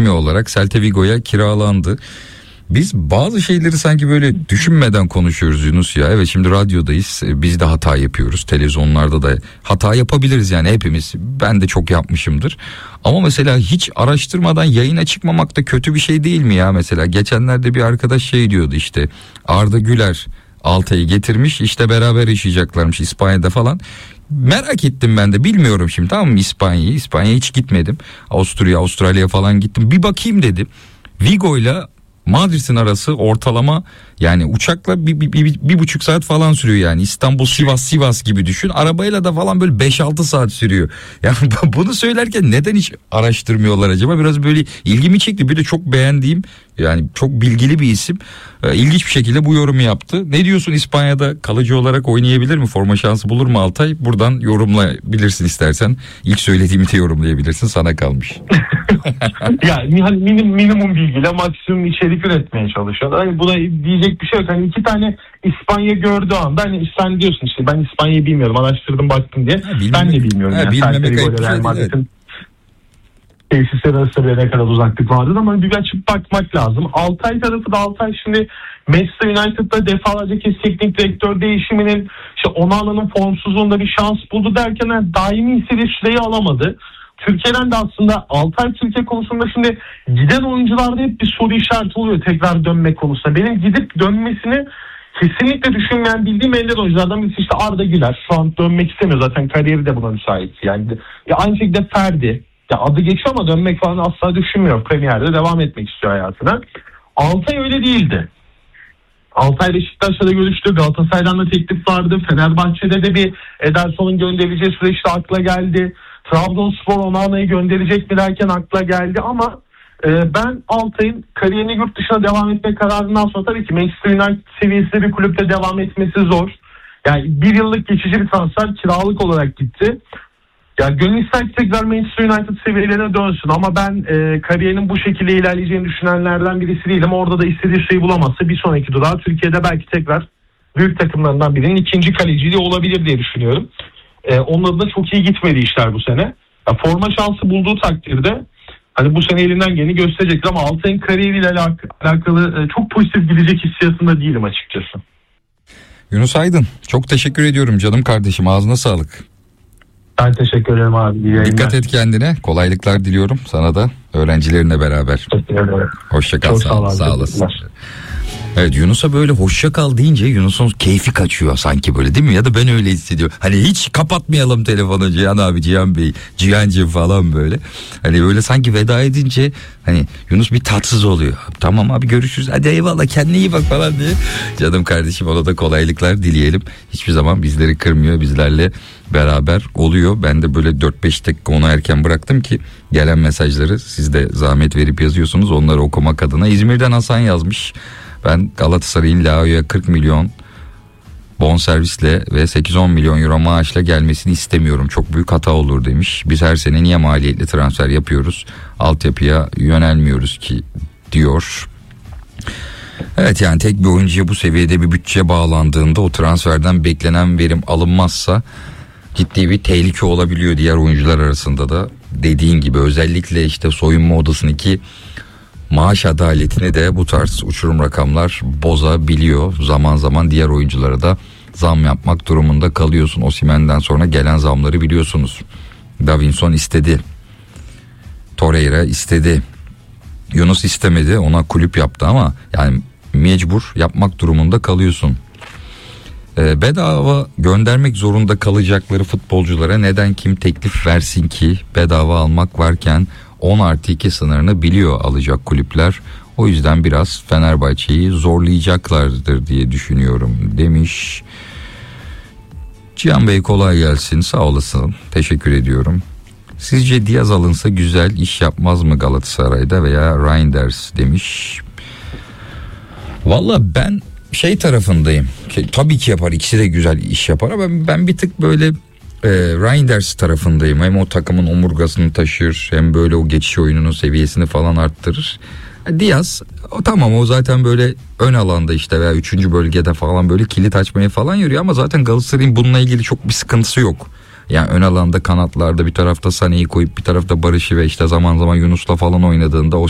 resmi olarak Celta Vigo'ya kiralandı. Biz bazı şeyleri sanki böyle düşünmeden konuşuyoruz Yunus ya. Evet, şimdi radyodayız. Biz de hata yapıyoruz. Televizyonlarda da hata yapabiliriz yani hepimiz. Ben de çok yapmışımdır. Ama mesela hiç araştırmadan yayına çıkmamak da kötü bir şey değil mi ya? Mesela geçenlerde bir arkadaş şey diyordu, işte Arda Güler Altay'ı getirmiş, işte beraber yaşayacaklarmış İspanya'da falan. Merak ettim ben de, bilmiyorum şimdi, tamam mı, İspanya'ya hiç gitmedim. Avustralya falan gittim. Bir bakayım dedim. Vigo'yla Madrid'in arası ortalama, yani uçakla bir buçuk saat falan sürüyor yani. İstanbul Sivas gibi düşün. Arabayla da falan böyle 5-6 saat sürüyor. Yani bunu söylerken neden hiç araştırmıyorlar acaba? Biraz böyle ilgimi çekti. Bir de çok beğendiğim, yani çok bilgili bir isim. İlginç bir şekilde bu yorumu yaptı. Ne diyorsun, İspanya'da kalıcı olarak oynayabilir mi? Forma şansı bulur mu Altay? Buradan yorumlayabilirsin istersen. İlk söylediğimi de yorumlayabilirsin. Sana kalmış. Yani minimum bilgiyle maksimum içerik üretmeye çalışıyor. Hani buna diyecek bir şey yok. Hani 2 tane İspanya gördüğü anda, hani sen diyorsun işte ben İspanya'yı bilmiyorum, araştırdım baktım diye. Ben de bilmiyorum. Yani bilmemek ayıp bir şey değil. Tesisler arasında ne kadar uzaklık vardır ama bir açıp bakmak lazım. Altay tarafı da, Altay şimdi Manchester United'da defalarca kez teknik direktör değişiminin, işte Onana'nın formsuzluğunda bir şans buldu derken yani daimi istediği süreyi alamadı. Türkiye'den de aslında Altay Türkiye konusunda şimdi giden oyuncularda hep bir soru işareti oluyor tekrar dönme konusunda. Benim gidip dönmesini kesinlikle düşünmeyen, bildiğim ender oyunculardan birisi işte Arda Güler. Şu an dönmek istemiyor, zaten kariyeri de buna müsait. Yani ya aynı şekilde Ferdi. Ya adı geçiyor ama dönmek falan asla düşünmüyor. Premier'de devam etmek istiyor hayatına. Altay öyle değildi. Altay Beşiktaş'la da görüştü. Galatasaray'dan da teklif vardı. Fenerbahçe'de de bir Ederson'un gönderileceği süreçte akla geldi. Trabzonspor Onana'yı gönderecek mi derken akla geldi ama ben Altay'ın kariyerini yurt dışına devam etme kararından sonra tabii ki Manchester United seviyesinde bir kulüpte devam etmesi zor. Yani 1 yıllık geçici bir transfer, kiralık olarak gitti. Ya gönül ister ki tekrar Manchester United seviyelerine dönsün ama ben kariyerinin bu şekilde ilerleyeceğini düşünenlerden birisi değilim. Orada da istediği şeyi bulamazsa bir sonraki durağı Türkiye'de belki tekrar büyük takımlarından birinin ikinci kaleciliği olabilir diye düşünüyorum. Onun adına çok iyi gitmedi işler bu sene. Ya forma şansı bulduğu takdirde hani bu sene elinden geleni gösterecektir ama Altay'ın kariyeriyle alakalı çok pozitif gidecek hissiyatında değilim açıkçası. Yunus Aydın, çok teşekkür ediyorum canım kardeşim, ağzına sağlık. Ben teşekkür ederim abi. Dikkat et kendine. Kolaylıklar diliyorum sana da, öğrencilerinle beraber. Hoşça kal. Sağ olasın. Evet, Yunus'a böyle hoşça kal deyince Yunus'un keyfi kaçıyor sanki, böyle değil mi? Ya da ben öyle hissediyorum. Hani hiç kapatmayalım telefonu Cihan abi, Cihan Bey, Cihancığım falan böyle. Hani böyle sanki veda edince hani Yunus bir tatsız oluyor. Tamam abi, görüşürüz, hadi eyvallah, kendine iyi bak falan diye. Canım kardeşim, ona da kolaylıklar dileyelim. Hiçbir zaman bizleri kırmıyor, bizlerle beraber oluyor. Ben de böyle 4-5 dakika onu erken bıraktım ki gelen mesajları siz de zahmet verip yazıyorsunuz, onları okumak adına. İzmir'den Hasan yazmış. Ben Galatasaray'ın Lao'ya 40 milyon bonservisle ve 8-10 milyon euro maaşla gelmesini istemiyorum. Çok büyük hata olur demiş. Biz her sene niye maliyetli transfer yapıyoruz? Altyapıya yönelmiyoruz ki diyor. Evet, yani tek bir oyuncuya bu seviyede bir bütçe bağlandığında o transferden beklenen verim alınmazsa ciddi bir tehlike olabiliyor diğer oyuncular arasında da. Dediğin gibi özellikle işte soyunma odasındaki maaş adaletini de bu tarz uçurum rakamlar bozabiliyor. Zaman zaman diğer oyunculara da zam yapmak durumunda kalıyorsun. Osimhen'den sonra gelen zamları biliyorsunuz. Davinson istedi. Torreira istedi. Yunus istemedi, ona kulüp yaptı ama yani mecbur yapmak durumunda kalıyorsun. Bedava göndermek zorunda kalacakları futbolculara neden kim teklif versin ki? Bedava almak varken 10+2 sınırını biliyor alacak kulüpler. O yüzden biraz Fenerbahçe'yi zorlayacaklardır diye düşünüyorum demiş. Cihan Bey, kolay gelsin, sağ olasın, teşekkür ediyorum. Sizce Diaz alınsa güzel iş yapmaz mı Galatasaray'da veya Reinders demiş. Valla ben şey tarafındayım. Tabii ki yapar, ikisi de güzel iş yapar ama ben bir tık böyle Reinders tarafındayım. Hem o takımın omurgasını taşır, hem böyle o geçiş oyununun seviyesini falan arttırır. Diaz tamam, o zaten böyle ön alanda işte veya 3. bölgede falan böyle kilit açmaya falan yürüyor ama zaten Galatasaray'ın bununla ilgili çok bir sıkıntısı yok. Yani ön alanda, kanatlarda bir tarafta Sané'yi koyup bir tarafta Barış'ı ve işte zaman zaman Yunus'la falan oynadığında o